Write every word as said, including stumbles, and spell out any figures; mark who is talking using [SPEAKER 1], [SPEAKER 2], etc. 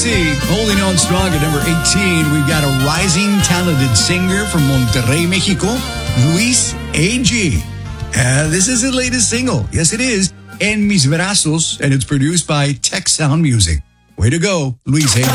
[SPEAKER 1] see. Holding on strong at number eighteen, we've got a rising talented singer from Monterrey, Mexico, Luis A G. Uh, this is his latest single. Yes, it is. En Mis Brazos, and it's produced by Tech Sound Music. Way to go, Luis A G.